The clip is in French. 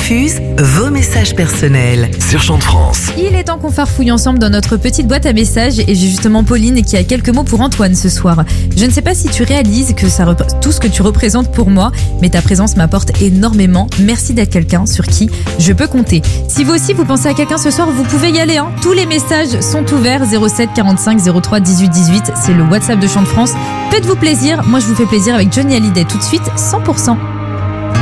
diffuse vos messages personnels sur Chant de France. Il est temps qu'on farfouille ensemble dans notre petite boîte à messages et j'ai justement Pauline qui a quelques mots pour Antoine ce soir. Je ne sais pas si tu réalises que tout ce que tu représentes pour moi, mais ta présence m'apporte énormément. Merci d'être quelqu'un sur qui je peux compter. Si vous aussi vous pensez à quelqu'un ce soir, vous pouvez y aller. Tous les messages sont ouverts. 07 45 03 18 18, c'est le WhatsApp de Chant de France. Faites-vous plaisir. Moi je vous fais plaisir avec Johnny Hallyday tout de suite, 100%.